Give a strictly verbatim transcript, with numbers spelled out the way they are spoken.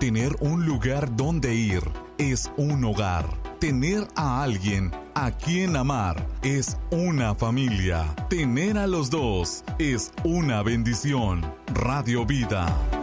Tener un lugar donde ir es un hogar. Tener a alguien a quien amar es una familia. Tener a los dos es una bendición. Radio Vida.